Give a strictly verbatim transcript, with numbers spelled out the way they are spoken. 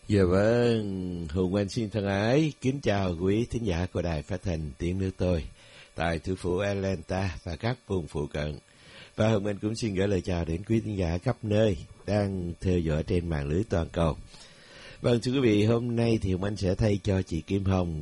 Dạ vâng, Hùng Anh xin thân ái, kính chào quý thính giả của Đài Phát thanh Tiếng Nước Tôi tại thủ phủ Atlanta và các vùng phụ cận. Và Hùng Anh cũng xin gửi lời chào đến quý thính giả khắp nơi đang theo dõi trên mạng lưới toàn cầu. Vâng, thưa quý vị, hôm nay thì Hùng Anh sẽ thay cho chị Kim Hồng